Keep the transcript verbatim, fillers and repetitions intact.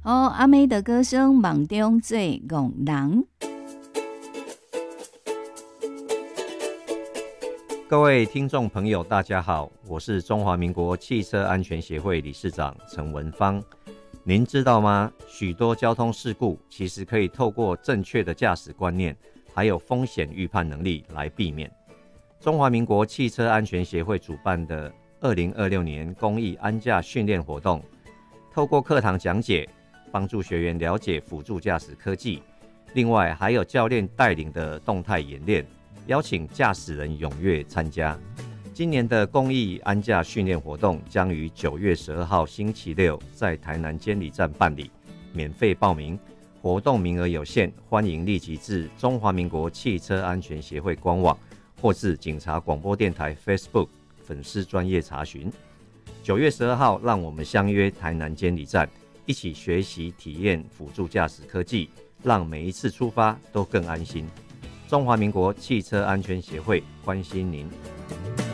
哦，阿妹的歌声梦中最戆人。 各位听众朋友大家好，我是中华民国汽车安全协会理事长陈文芳。您知道吗？许多交通事故其实可以透过正确的驾驶观念还有风险预判能力来避免。中华民国汽车安全协会主办的二零二六年公益安驾训练活动，透过课堂讲解帮助学员了解辅助驾驶科技，另外还有教练带领的动态演练，邀请驾驶人踊跃参加。今年的公益安驾训练活动将于九月十二号星期六在台南监理站办理，免费报名，活动名额有限，欢迎立即至中华民国汽车安全协会官网或至警察广播电台 Facebook 粉丝专页查询。九月十二号，让我们相约台南监理站，一起学习体验辅助驾驶科技，让每一次出发都更安心。中华民国汽车安全协会关心您。